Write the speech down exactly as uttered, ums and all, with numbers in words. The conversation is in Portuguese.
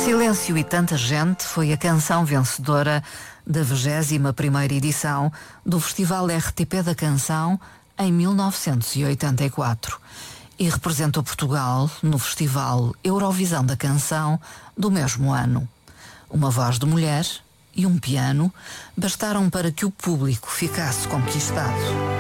Silêncio e Tanta Gente foi a canção vencedora da vigésima primeira edição do Festival R T P da Canção em mil novecentos e oitenta e quatro e representou Portugal no Festival Eurovisão da Canção do mesmo ano. Uma voz de mulher e um piano bastaram para que o público ficasse conquistado.